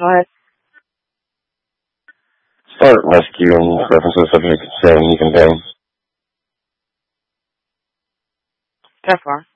Go ahead. Start rescue and references subject to saying you can pay. That far.